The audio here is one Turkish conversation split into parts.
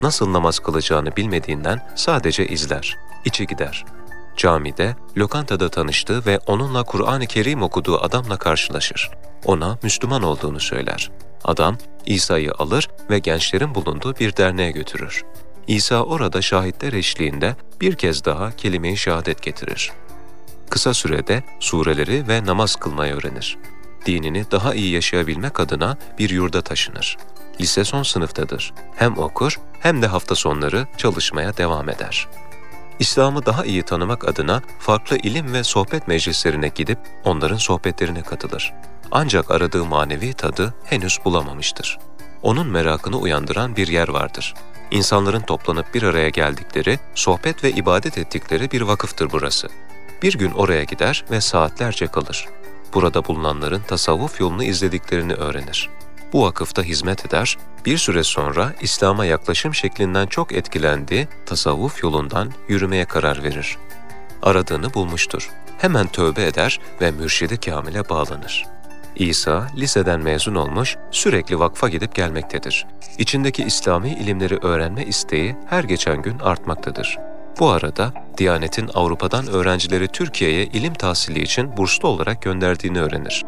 Nasıl namaz kılacağını bilmediğinden sadece izler, içi gider. Camide, lokantada tanıştığı ve onunla Kur'an-ı Kerim okuduğu adamla karşılaşır. Ona Müslüman olduğunu söyler. Adam, İsa'yı alır ve gençlerin bulunduğu bir derneğe götürür. İsa orada şahitler eşliğinde bir kez daha kelime-i şehadet getirir. Kısa sürede sureleri ve namaz kılmayı öğrenir. Dinini daha iyi yaşayabilmek adına bir yurda taşınır. Lise son sınıftadır. Hem okur hem de hafta sonları çalışmaya devam eder. İslam'ı daha iyi tanımak adına farklı ilim ve sohbet meclislerine gidip onların sohbetlerine katılır. Ancak aradığı manevi tadı henüz bulamamıştır. Onun merakını uyandıran bir yer vardır. İnsanların toplanıp bir araya geldikleri, sohbet ve ibadet ettikleri bir vakıftır burası. Bir gün oraya gider ve saatlerce kalır. Burada bulunanların tasavvuf yolunu izlediklerini öğrenir. Bu vakıfta hizmet eder, bir süre sonra İslam'a yaklaşım şeklinden çok etkilendiği tasavvuf yolundan yürümeye karar verir. Aradığını bulmuştur. Hemen tövbe eder ve mürşid-i kamile bağlanır. İsa, liseden mezun olmuş, sürekli vakfa gidip gelmektedir. İçindeki İslami ilimleri öğrenme isteği her geçen gün artmaktadır. Bu arada Diyanet'in Avrupa'dan öğrencileri Türkiye'ye ilim tahsili için burslu olarak gönderdiğini öğrenir.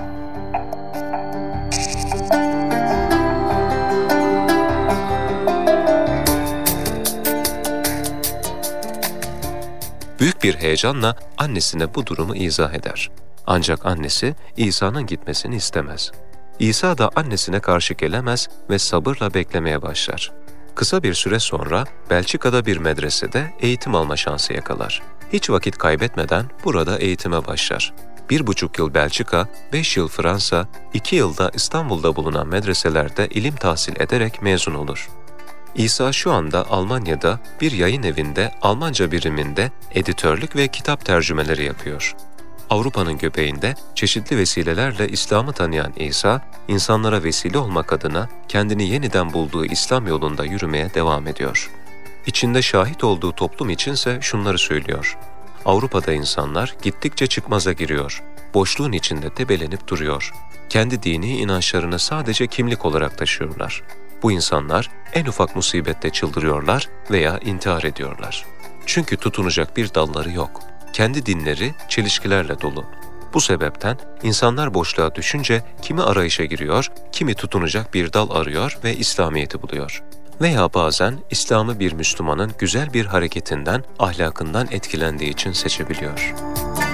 Büyük bir heyecanla annesine bu durumu izah eder. Ancak annesi İsa'nın gitmesini istemez. İsa da annesine karşı gelemez ve sabırla beklemeye başlar. Kısa bir süre sonra Belçika'da bir medresede eğitim alma şansı yakalar. Hiç vakit kaybetmeden burada eğitime başlar. 1,5 yıl Belçika, 5 yıl Fransa, 2 yılda İstanbul'da bulunan medreselerde ilim tahsil ederek mezun olur. İsa şu anda Almanya'da bir yayın evinde Almanca biriminde editörlük ve kitap tercümeleri yapıyor. Avrupa'nın göbeğinde çeşitli vesilelerle İslam'ı tanıyan İsa, insanlara vesile olmak adına kendini yeniden bulduğu İslam yolunda yürümeye devam ediyor. İçinde şahit olduğu toplum içinse şunları söylüyor. Avrupa'da insanlar gittikçe çıkmaza giriyor. Boşluğun içinde debelenip duruyor. Kendi dini inançlarını sadece kimlik olarak taşıyorlar. Bu insanlar en ufak musibette çıldırıyorlar veya intihar ediyorlar. Çünkü tutunacak bir dalları yok. Kendi dinleri çelişkilerle dolu. Bu sebepten insanlar boşluğa düşünce kimi arayışa giriyor, kimi tutunacak bir dal arıyor ve İslamiyet'i buluyor. Veya bazen İslam'ı bir Müslümanın güzel bir hareketinden, ahlakından etkilendiği için seçebiliyor.